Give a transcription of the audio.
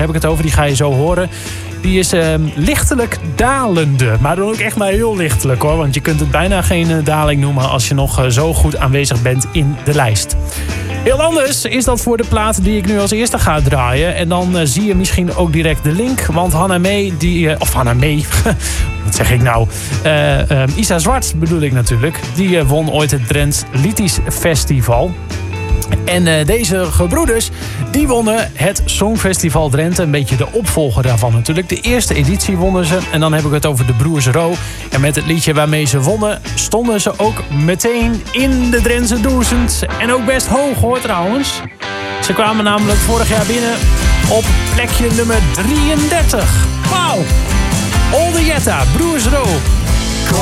heb ik het over, die ga je zo horen. Die is lichtelijk dalende. Maar dan ook echt maar heel lichtelijk hoor. Want je kunt het bijna geen daling noemen als je nog zo goed aanwezig bent in de lijst. Heel anders is dat voor de plaat die ik nu als eerste ga draaien. En dan zie je misschien ook direct de link. Want Hannah May, wat zeg ik nou? Isa Zwart bedoel ik natuurlijk. Die won ooit het Drents Liedjes Festival. En deze gebroeders, die wonnen het Songfestival Drenthe. Een beetje de opvolger daarvan natuurlijk. De eerste editie wonnen ze. En dan heb ik het over de broers Roo. En met het liedje waarmee ze wonnen, stonden ze ook meteen in de Drentse 1000. En ook best hoog hoor trouwens. Ze kwamen namelijk vorig jaar binnen op plekje nummer 33. Wauw! Olde Jetta, broers Roo.